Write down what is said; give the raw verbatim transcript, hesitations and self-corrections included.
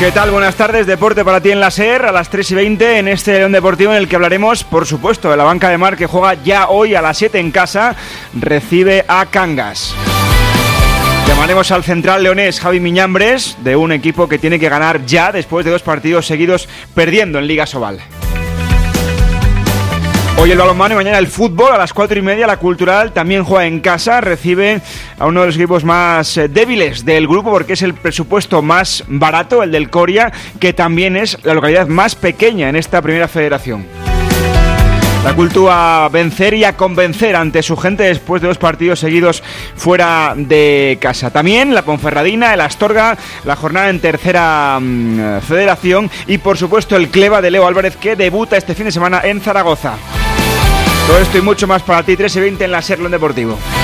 ¿Qué tal? Buenas tardes, deporte para ti en la SER, a las tres y veinte en este León Deportivo en el que hablaremos, por supuesto, de la Banca de Mar que juega ya hoy a las siete en casa, recibe a Cangas. Llamaremos al central leonés Javi Miñambres, de un equipo que tiene que ganar ya después de dos partidos seguidos perdiendo en Liga Sobal. Hoy el balonmano y mañana el fútbol, a las cuatro y media la Cultural también juega en casa, recibe a uno de los equipos más débiles del grupo porque es el presupuesto más barato, el del Coria, que también es la localidad más pequeña en esta primera federación. La Cultu a vencer y a convencer ante su gente después de dos partidos seguidos fuera de casa. También la Ponferradina, el Astorga, la jornada en tercera mmm, federación y por supuesto el Cleva de Leo Álvarez que debuta este fin de semana en Zaragoza. Todo esto y mucho más para ti, tres y veinte en la SER León Deportivo.